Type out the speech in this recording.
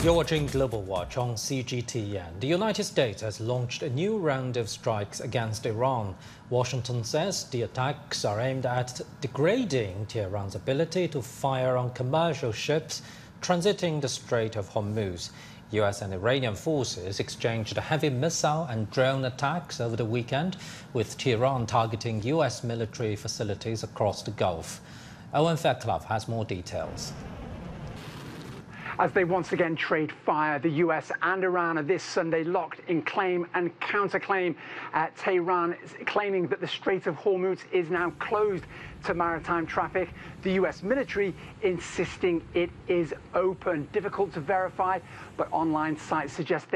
You're watching Global Watch on CGTN. The United States has launched a new round of strikes against Iran. Washington says the attacks are aimed at degrading Tehran's ability to fire on commercial ships transiting the Strait of Hormuz. US and Iranian forces exchanged heavy missile and drone attacks over the weekend, with Tehran targeting US military facilities across the Gulf. Owen Fairclough has more details. As they once again trade fire, the US and Iran are this Sunday locked in claim and counterclaim. Tehran is claiming that the Strait of Hormuz is now closed to maritime traffic. The US military insisting it is open. Difficult to verify, but online sites suggest